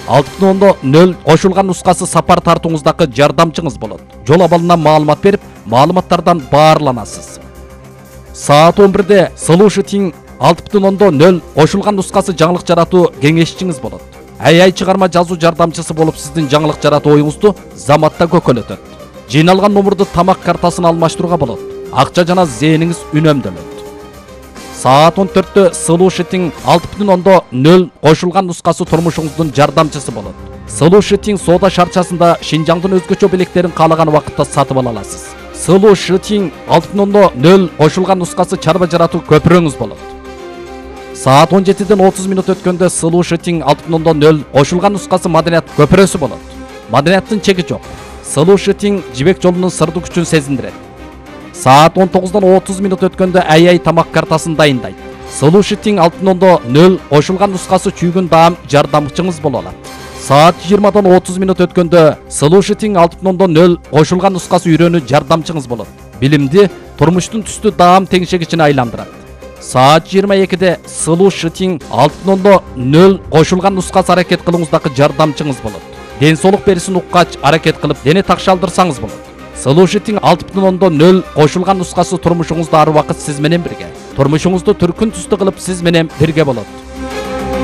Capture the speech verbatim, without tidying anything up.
алты бүтүн нөл кошулган нускасы сапар тартууңуздагы жардамчыңыз болот. Жол абалынан маалымат берип, маалыматтардан баарланасыз. Саат он бирде Solution алты бүтүн нөл кошулган нускасы жаңылык жаратуу кеңешчиңиз болот. эй ай чыгарма жазуу жардамчысы болуп сиздин жаңылык жаратуу оюңузду заматта көкөлөтөт. Жыйналган номурду тамак картасына алмаштырууга болот. Акча жана зээниңиз үнөмдөлөт. Саат он төрттө Solution алты бүтүн нөл кошулган нускасы турмушуңуздун жардамчысы болот. Solution соода шарчасында Шинжаңдын өзгөчө белектерин каалаган убакытта сатып ала аласыз. Solution алты бүтүн нөл кошулган нускасы чарба жаратуу көпүрөңүз болот. Саат он жетиден отуз минут өткөндө Solution алты бүтүн нөл кошулган нускасы маданият көпүрөсү болот. Маданияттын чеги жок. Solution жибек жолунун сырдуу күчүн сезиндирет. Саат он тогуздан отуз минут өткөндө эй ай тамак картасын дайындайт. Solution алты бүтүн нөл кошулган нускасы чүйгүн даам жардамчыңыз боло алат. Саат жыйырмадан отуз минут өткөндө Solution алты бүтүн нөл кошулган нускасы үйрөнүү жардамчыңыз болот. Билимди турмуштун түстүү даам теңшегичине айландырат. Саат жыйырма экиде Solution алты бүтүн нөл кошулган нускасы аракет кылууңуздагы жардамчыңыз болот. Ден соолук берисин уккач аракет кылып дене такшалдырсаңыз болот. Solution алты бүтүн нөл кошулган нускасы турмушуңузда ар убакыт сиз менен бирге. Турмушуңузду түркүн түстүү кылып сиз менен бирге болот.